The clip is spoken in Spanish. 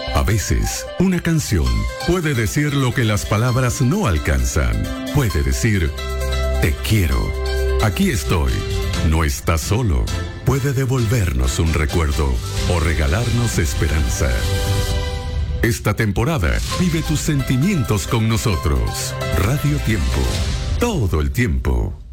A veces, una canción puede decir lo que las palabras no alcanzan. Puede decir, te quiero. Aquí estoy. No estás solo. Puede devolvernos un recuerdo o regalarnos esperanza. Esta temporada, vive tus sentimientos con nosotros. Radio Tiempo. Todo el tiempo.